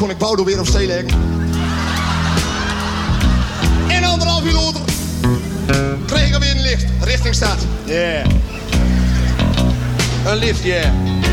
kon ik Bodo weer op zee leggen. En 1,5 uur later kreeg ik weer een lift richting stad. Yeah. Een lift, yeah.